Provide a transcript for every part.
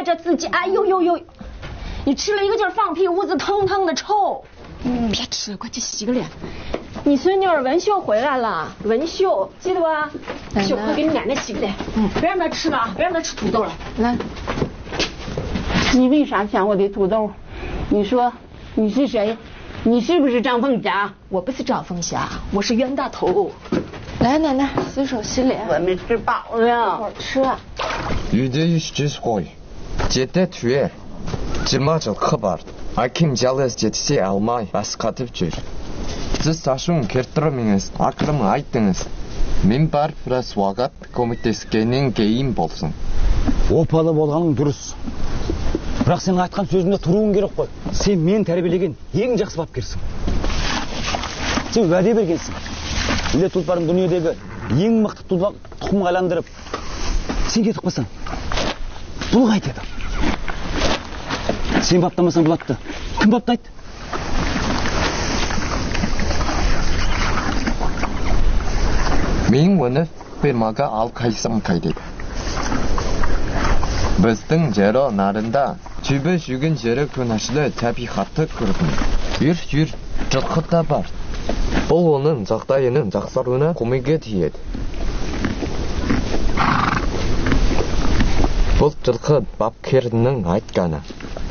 着自己，哎呦呦呦，你吃了一个劲儿放屁，屋子腾腾的臭。别吃了，快去洗个脸。你孙女儿文秀回来了，文秀记得吧？秀，快给你奶奶洗个脸。别让她吃了啊，别让她吃土豆了。 来，你为啥抢我的土豆？你说你是谁？你是不是张凤霞？ 我不是赵凤霞，我是冤大头。 来，奶奶洗手洗脸。我没吃饱呀。 我吃啊。 유대유시지스고이 제때 뒤에 지마저 커버 아킴 잘레스 제티시 알마이 바스카트브줄 지사슌 кертрэмингс акрам айтыңыз мен бар прас уақыт көмектескеннен кейін болсын. Опалы болғаның дұрыс. Бірақ сен айтқан сөзіңде тұруың керек қой. Сен мен тәрбиелеген ең жақсы бапкерсің. Сен уәде бергенсің. Іле тұлпарын дүниедегі ең мықты тұқымға айландырып, сен кетіп қалсаң, бұл қайтеді. Сен баптамасаң бұлатты. Кім баптайды? Мен оны фермаға алып қайсам қайдеді. Біздің жері нарында түбі жүрген жері күнәшілі табиғатты көрдім. Жүр, жылқы да бар. Бұл оның жағдайының жақсаруына көмегі тиеді. Бұл жылқы бапкерінің айтқаны.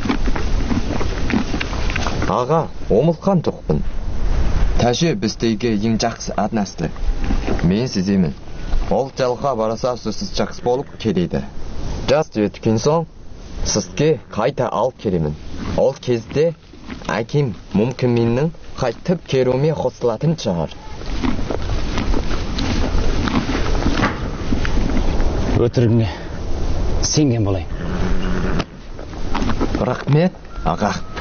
Аға, омылған жоқпын. Тәжі біздегі ең жақсы аднасты. Мен сеземін. Ол жалға бараса сөзсіз жақсы болып келеді. Жас өткен соң, сізге қайта алып келемін. Ол кезде әкем мүмкін менің қайтып келуіме қосылатын шығар. Өтірігіңе сенген болайын. Рахмет, аға.